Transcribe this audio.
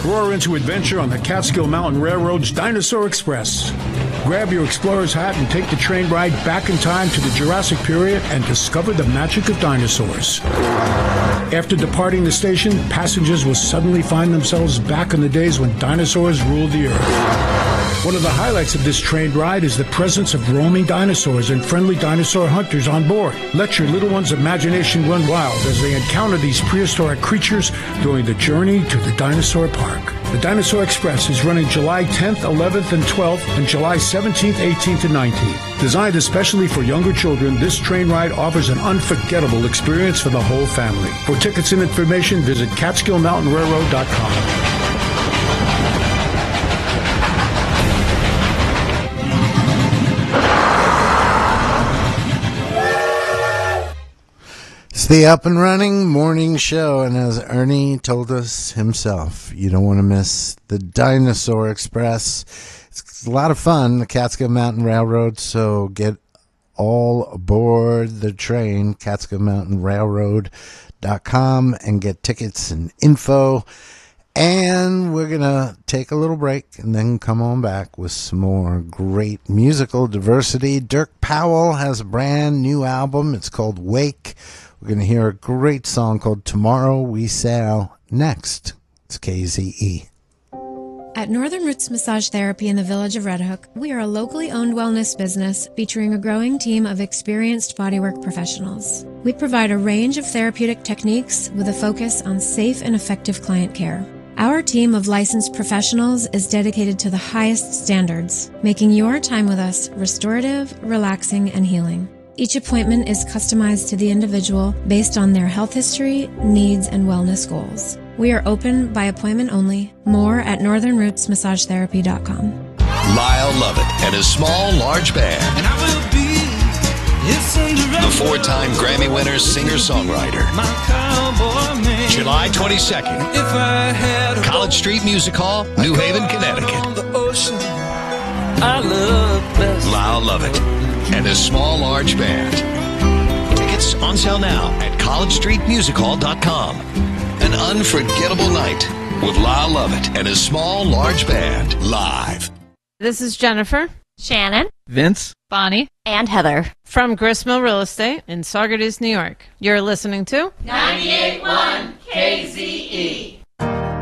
Roar into adventure on the Catskill Mountain Railroad's Dinosaur Express. Grab your explorer's hat and take the train ride back in time to the Jurassic period and discover the magic of dinosaurs. After departing the station, passengers will suddenly find themselves back in the days when dinosaurs ruled the earth. One of the highlights of this train ride is the presence of roaming dinosaurs and friendly dinosaur hunters on board. Let your little one's imagination run wild as they encounter these prehistoric creatures during the journey to the dinosaur park. The Dinosaur Express is running July 10th, 11th, and 12th, and July 17th, 18th, and 19th. Designed especially for younger children, this train ride offers an unforgettable experience for the whole family. For tickets and information, visit CatskillMountainRailroad.com. It's the Up and Running Morning Show, and as Ernie told us himself, you don't want to miss the Dinosaur Express. It's a lot of fun, the Catskill Mountain Railroad, so get all aboard the train, CatskillMountainRailroad.com, and get tickets and info. And we're going to take a little break and then come on back with some more great musical diversity. Dirk Powell has a brand new album. It's called Wake. We're going to hear a great song called Tomorrow We Sail next. It's KZE. At Northern Roots Massage Therapy in the village of Red Hook, we are a locally owned wellness business featuring a growing team of experienced bodywork professionals. We provide a range of therapeutic techniques with a focus on safe and effective client care. Our team of licensed professionals is dedicated to the highest standards, making your time with us restorative, relaxing, and healing. Each appointment is customized to the individual based on their health history, needs, and wellness goals. We are open by appointment only. More at northernrootsmassagetherapy.com. Lyle Lovett and his small, large band. And I will be the four-time Grammy winner, singer-songwriter. July 22nd, College Street Music Hall, New Haven, Connecticut. Lyle Lovett and his small, large band. Tickets on sale now at collegestreetmusichall.com. An unforgettable night with Lyle Lovett and his small, large band live. This is Jennifer, Shannon, Vince, Bonnie, and Heather from Gristmill Real Estate in Saugerties, New York. You're listening to 98.1 KZE.